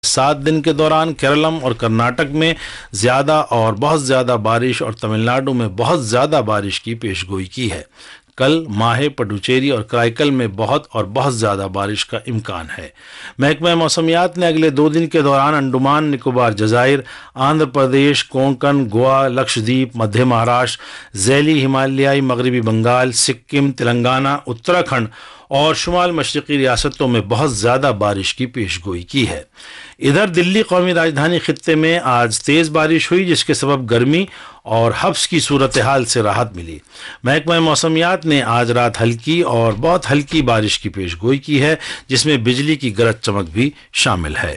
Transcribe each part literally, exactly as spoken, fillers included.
سات دن کے دوران کیرلم اور کرناٹک میں زیادہ اور بہت زیادہ بارش اور تمل ناڈو میں بہت زیادہ بارش کی پیش گوئی کی ہے۔ کل ماہے، پڈوچیری اور کرائیکل میں بہت اور بہت زیادہ بارش کا امکان ہے۔ محکمہ موسمیات نے اگلے دو دن کے دوران انڈمان نکوبار جزائر، آندھرا پردیش، کونکن، گوا، لکشدیپ، مدھیہ مہاراشٹر، ذیلی ہمالیائی مغربی بنگال، سکم، تلنگانہ، اتراکھنڈ اور شمال مشرقی ریاستوں میں بہت زیادہ بارش کی پیش گوئی کی ہے۔ ادھر دلی قومی راجدھانی خطے میں آج تیز بارش ہوئی، جس کے سبب گرمی اور حبس کی صورتحال سے راحت ملی۔ محکمہ موسمیات نے آج رات ہلکی اور بہت ہلکی بارش کی پیش گوئی کی ہے، جس میں بجلی کی گرج چمک بھی شامل ہے۔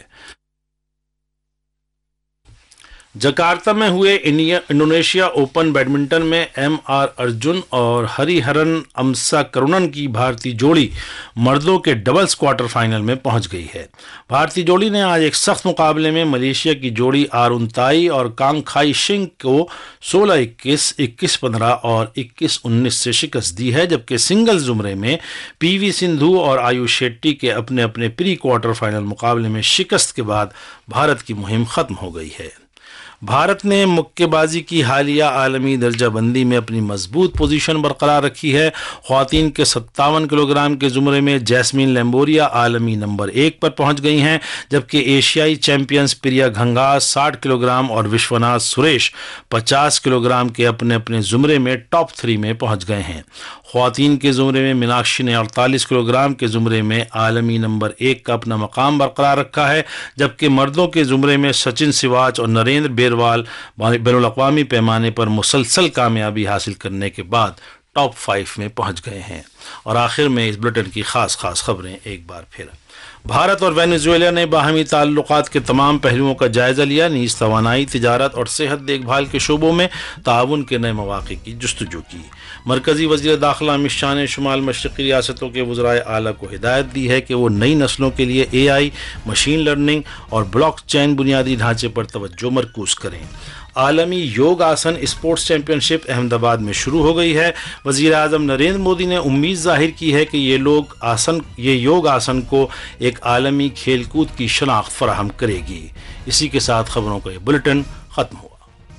جکارتہ میں ہوئے انڈونیشیا اوپن بیڈمنٹن میں ایم آر ارجن اور ہری ہرن امسا کرونن کی بھارتی جوڑی مردوں کے ڈبلز کوارٹر فائنل میں پہنچ گئی ہے۔ بھارتی جوڑی نے آج ایک سخت مقابلے میں ملیشیا کی جوڑی آرون تائی اور کانگ کھائی شنگ کو سولہ اکیس، اکیس پندرہ اور اکیس انیس سے شکست دی ہے، جبکہ سنگل زمرے میں پی وی سندھو اور آیوش شیٹی کے اپنے اپنے پری کوارٹر فائنل مقابلے میں شکست کے بعد بھارت کی مہم ختم ہو گئی ہے۔ بھارت نے مکے بازی کی حالیہ عالمی درجہ بندی میں اپنی مضبوط پوزیشن برقرار رکھی ہے۔ خواتین کے ستاون کلو گرام کے زمرے میں جیسمین لیمبوریا عالمی نمبر ایک پر پہنچ گئی ہیں، جبکہ ایشیائی چیمپئنز پریا گھنگا ساٹھ کلو گرام اور وشوناتھ سریش پچاس کلو گرام کے اپنے اپنے زمرے میں ٹاپ تھری میں پہنچ گئے ہیں۔ خواتین کے زمرے میں میناکشی نے اڑتالیس کلو گرام کے زمرے میں عالمی نمبر ایک کا اپنا مقام برقرار رکھا ہے، جبکہ مردوں کے زمرے میں سچن سواچ اور نریندر بیروال بین الاقوامی پیمانے پر مسلسل کامیابی حاصل کرنے کے بعد ٹاپ فائیو میں پہنچ گئے ہیں۔ اور آخر میں اس بلیٹن کی خاص خاص خبریں ایک بار پھر۔ بھارت اور وینزویلا نے باہمی تعلقات کے تمام پہلوؤں کا جائزہ لیا، نیز توانائی، تجارت اور صحت دیکھ بھال کے شعبوں میں تعاون کے نئے مواقع کی جستجو کی۔ مرکزی وزیر داخلہ امت شاہ نے شمال مشرقی ریاستوں کے وزرائے اعلیٰ کو ہدایت دی ہے کہ وہ نئی نسلوں کے لیے اے آئی، مشین لرننگ اور بلاک چین بنیادی ڈھانچے پر توجہ مرکوز کریں۔ عالمی یوگ آسن اسپورٹس چیمپئن شپ احمد آباد میں شروع ہو گئی ہے۔ وزیر اعظم نریندر مودی نے امید ظاہر کی ہے کہ یہ لوگ آسن یہ یوگ آسن کو ایک عالمی کھیل کود کی شناخت فراہم کرے گی۔ اسی کے ساتھ خبروں کا یہ بلیٹن ختم ہوا۔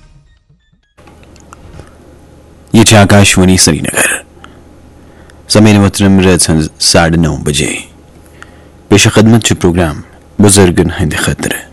یہ تھی آکاشوانی سری نگر۔ زمین محترم رات ساڑھے نو بجے پیش خدمت چھ پروگرام بزرگن ہند خطر۔